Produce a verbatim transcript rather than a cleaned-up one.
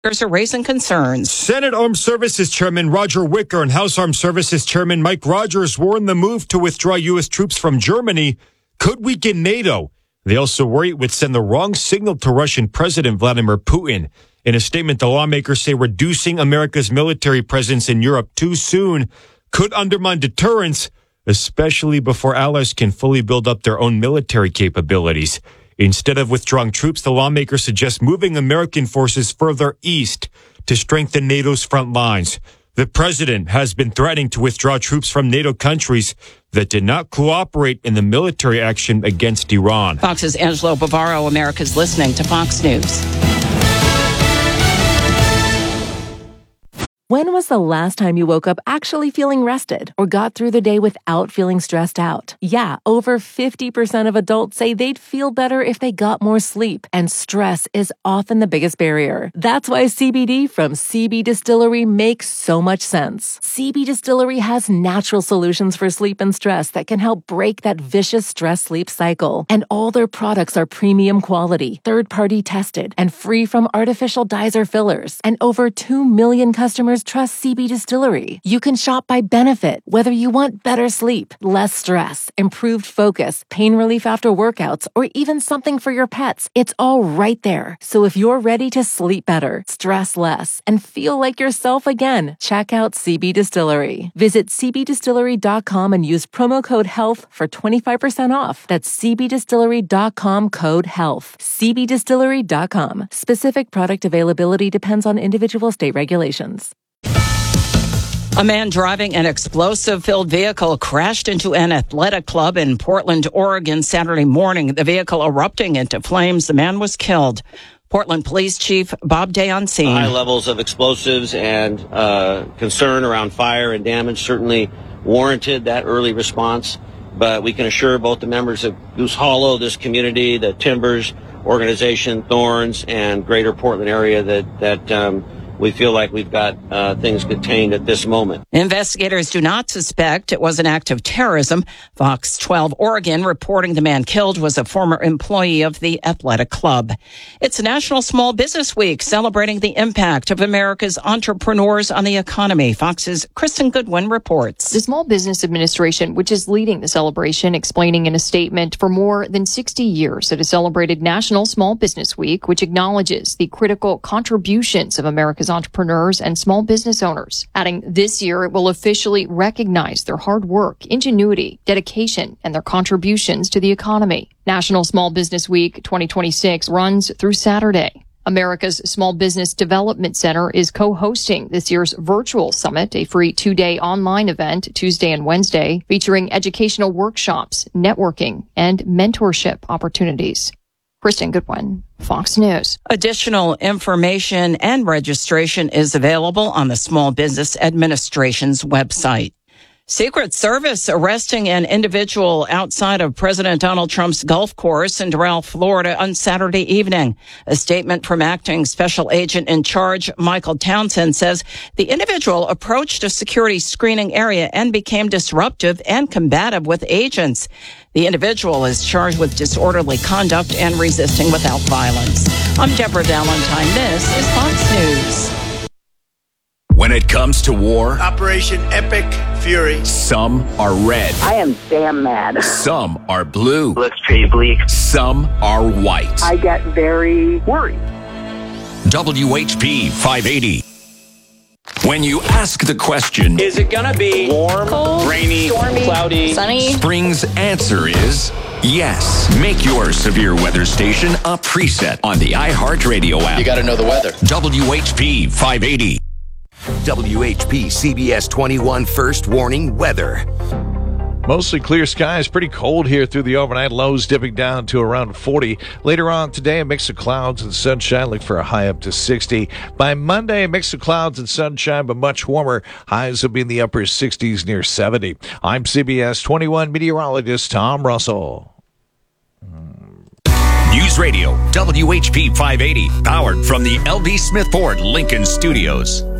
are raising concerns. Senate Armed Services Chairman Roger Wicker and House Armed Services Chairman Mike Rogers warned the move to withdraw U S troops from Germany could weaken NATO. They also worry it would send the wrong signal to Russian President Vladimir Putin. In a statement, the lawmakers say reducing America's military presence in Europe too soon could undermine deterrence, especially before allies can fully build up their own military capabilities. Instead of withdrawing troops, the lawmakers suggest moving American forces further east to strengthen NATO's front lines. The president has been threatening to withdraw troops from NATO countries that did not cooperate in the military action against Iran. Fox's Angelo Bavaro. America's listening to Fox News. When was the last time you woke up actually feeling rested or got through the day without feeling stressed out? Yeah, over fifty percent of adults say they'd feel better if they got more sleep, and stress is often the biggest barrier. That's why C B D from C B Distillery makes so much sense. C B Distillery has natural solutions for sleep and stress that can help break that vicious stress-sleep cycle. And all their products are premium quality, third-party tested, and free from artificial dyes or fillers. And over two million customers trust C B Distillery. You can shop by benefit, whether you want better sleep, less stress, improved focus, pain relief after workouts, or even something for your pets. It's all right there. So if you're ready to sleep better, stress less, and feel like yourself again, check out C B Distillery. Visit c b distillery dot com and use promo code HEALTH for twenty-five percent off. That's c b distillery dot com code HEALTH. c b distillery dot com. Specific product availability depends on individual state regulations. A man driving an explosive-filled vehicle crashed into an athletic club in Portland, Oregon, Saturday morning. The vehicle erupting into flames. The man was killed. Portland Police Chief Bob Day on scene. High levels of explosives and uh, concern around fire and damage certainly warranted that early response. But we can assure both the members of Goose Hollow, this community, the Timbers organization, Thorns, and Greater Portland area that that. Um, We feel like we've got uh, things contained at this moment. Investigators do not suspect it was an act of terrorism. Fox twelve Oregon reporting the man killed was a former employee of the athletic club. It's National Small Business Week, celebrating the impact of America's entrepreneurs on the economy. Fox's Kristen Goodwin reports. The Small Business Administration, which is leading the celebration, explaining in a statement, for more than sixty years, it has celebrated National Small Business Week, which acknowledges the critical contributions of America's entrepreneurs and small business owners. Adding, this year it will officially recognize their hard work, ingenuity, dedication, and their contributions to the economy. National Small Business Week twenty twenty-six runs through Saturday. America's Small Business Development Center is co-hosting this year's virtual summit, a free two-day online event Tuesday and Wednesday, featuring educational workshops, networking, and mentorship opportunities. Kristen Goodwin, Fox News. Additional information and registration is available on the Small Business Administration's website. Secret Service arresting an individual outside of President Donald Trump's golf course in Doral, Florida on Saturday evening. A statement from acting special agent in charge, Michael Townsend, says the individual approached a security screening area and became disruptive and combative with agents. The individual is charged with disorderly conduct and resisting without violence. I'm Deborah Valentine. This is Fox News. When it comes to war, Operation Epic Fury, some are red. I am damn mad. Some are blue. Looks pretty bleak. Some are white. I get very worried. W H P five eighty. When you ask the question, is it gonna be warm, cold, rainy, stormy, cloudy, sunny? Spring's answer is yes. Make your severe weather station a preset on the iHeartRadio app. You gotta know the weather. W H P five eighty. W H P C B S twenty-one First Warning Weather. Mostly clear skies, pretty cold here through the overnight, lows dipping down to around forty. Later on today, a mix of clouds and sunshine, look for a high up to sixty. By Monday, a mix of clouds and sunshine, but much warmer. Highs will be in the upper sixties near seventy. I'm C B S twenty-one meteorologist Tom Russell. News Radio, W H P five eighty, powered from the L B Smith Ford Lincoln Studios.